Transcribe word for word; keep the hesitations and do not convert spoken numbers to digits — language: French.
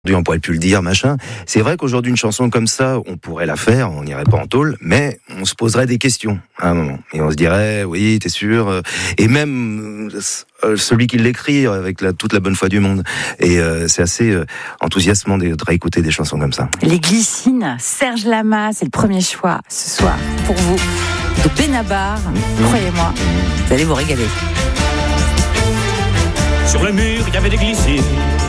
aujourd'hui on pourrait plus le dire, machin. C'est vrai qu'aujourd'hui une chanson comme ça, on pourrait la faire, on n'irait pas en tôle, mais on se poserait des questions à un moment. Et on se dirait, oui, t'es sûr? Et même euh, celui qui l'écrit avec la, toute la bonne foi du monde. Et euh, c'est assez euh, enthousiasmant de, de réécouter des chansons comme ça. Les Glycines, Serge Lama, c'est le premier choix ce soir pour vous de Benabar. Mmh. Croyez-moi, vous allez vous régaler. Sur le mur, il y avait des glycines.